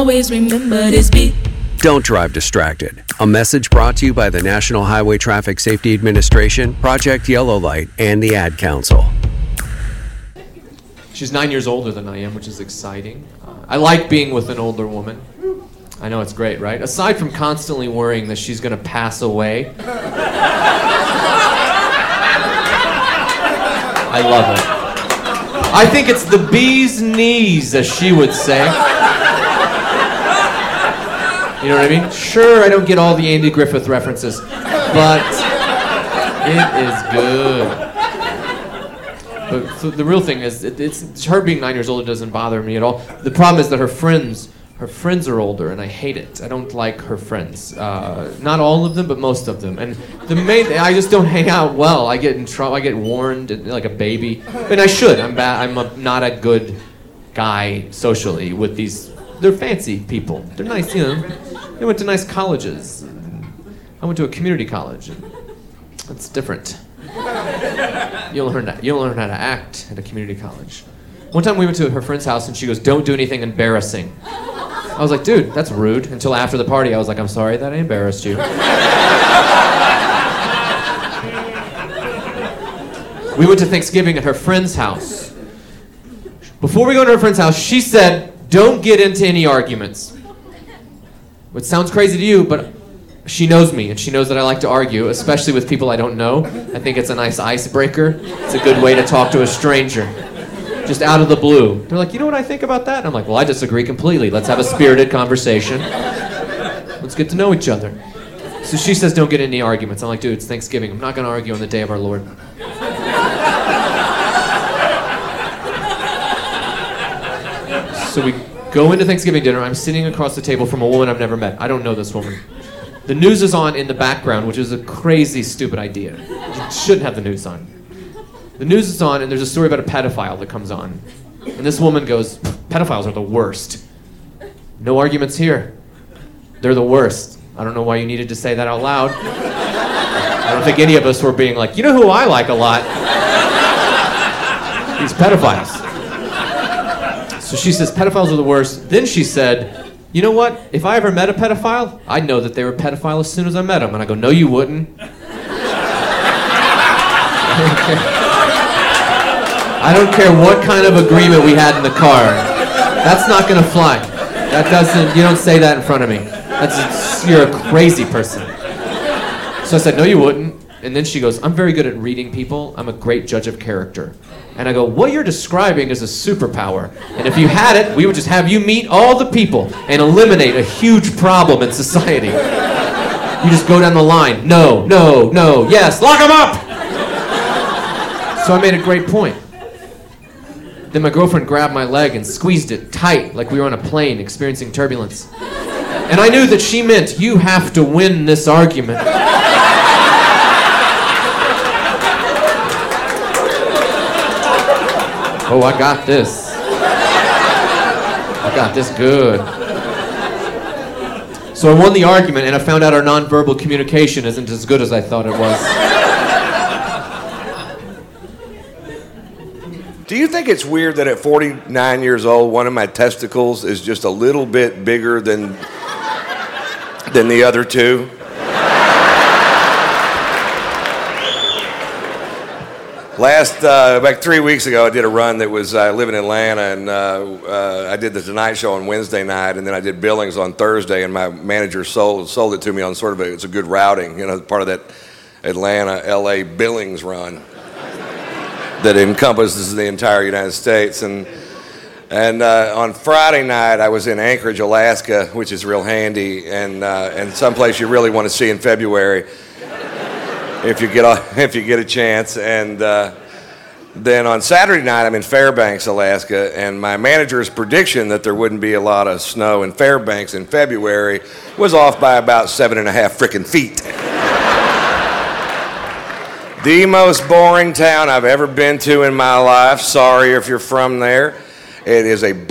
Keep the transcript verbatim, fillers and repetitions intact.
Always remember this beat. Don't drive distracted. A message brought to you by the National Highway Traffic Safety Administration, Project Yellow Light, and the Ad Council. She's nine years older than I am, which is exciting. Uh, I like being with an older woman. I know it's great, right? Aside from constantly worrying that she's going to pass away. I love it. I think it's the bee's knees, as she would say. You know what I mean? Sure, I don't get all the Andy Griffith references, but it is good. But so the real thing is, it, it's, it's her being nine years old. It doesn't bother me at all. The problem is that her friends, her friends are older, and I hate it. I don't like her friends. Uh, not all of them, but most of them. And the main, I just don't hang out well. I get in trouble. I get warned like a baby, and I should. I'm bad. I'm a, not a good guy socially with these. They're fancy people. They're nice, you know. They went to nice colleges. I went to a community college. And that's different. You'll learn that. You'll learn how to act at a community college. One time we went to her friend's house and she goes, "Don't do anything embarrassing." I was like, "Dude, that's rude." Until after the party, I was like, "I'm sorry that I embarrassed you." We went to Thanksgiving at her friend's house. Before we go to her friend's house, she said, "Don't get into any arguments." Which sounds crazy to you, but she knows me, and she knows that I like to argue, especially with people I don't know. I think it's a nice icebreaker. It's a good way to talk to a stranger. Just out of the blue. They're like, "You know what I think about that?" And I'm like, "Well, I disagree completely. Let's have a spirited conversation. Let's get to know each other." So she says, "Don't get into any arguments." I'm like, "Dude, it's Thanksgiving. I'm not going to argue on the day of our Lord." So we go into Thanksgiving dinner. I'm sitting across the table from a woman I've never met. I don't know this woman. The news is on in the background, which is a crazy, stupid idea. You shouldn't have the news on. The news is on, and there's a story about a pedophile that comes on. And this woman goes, "Pedophiles are the worst." No arguments here. They're the worst. I don't know why you needed to say that out loud. I don't think any of us were being like, "You know who I like a lot? These pedophiles." So she says, "Pedophiles are the worst." Then she said, "You know what? If I ever met a pedophile, I'd know that they were a pedophile as soon as I met them." And I go, "No, you wouldn't." I don't care what kind of agreement we had in the car. That's not gonna fly. That doesn't, you don't say that in front of me. That's, you're a crazy person. So I said, "No, you wouldn't." And then she goes, "I'm very good at reading people. I'm a great judge of character." And I go, "What you're describing is a superpower. And if you had it, we would just have you meet all the people and eliminate a huge problem in society. You just go down the line. No, no, no, yes, lock them up!" So I made a great point. Then my girlfriend grabbed my leg and squeezed it tight like we were on a plane experiencing turbulence. And I knew that she meant, "You have to win this argument." Oh, I got this. I got this good. So I won the argument, and I found out our nonverbal communication isn't as good as I thought it was. Do you think it's weird that at forty-nine years old, one of my testicles is just a little bit bigger than than the other two? Last, uh, about three weeks ago, I did a run that was, I uh, live in Atlanta, and uh, uh, I did the Tonight Show on Wednesday night, and then I did Billings on Thursday, and my manager sold sold it to me on sort of a, it's a good routing, you know, part of that Atlanta, L A Billings run that encompasses the entire United States. And and uh, on Friday night, I was in Anchorage, Alaska, which is real handy, and uh, and someplace you really want to see in February. If you get a, if you get a chance. And uh, then on Saturday night, I'm in Fairbanks, Alaska, and my manager's prediction that there wouldn't be a lot of snow in Fairbanks in February was off by about seven and a half frickin' feet. The most boring town I've ever been to in my life. Sorry if you're from there. It is a